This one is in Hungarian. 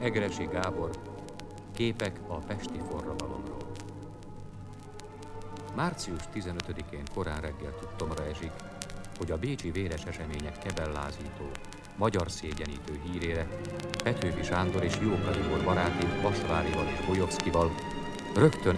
Egressy Gábor, képek a pesti forradalomról. Március 15-én korán reggel tudtomra esik, hogy a bécsi véres események kebellázító, magyar szégyenítő hírére Petőfi Sándor és Jókai Tibor baráti Vasvárival és Bojovszkival rögtön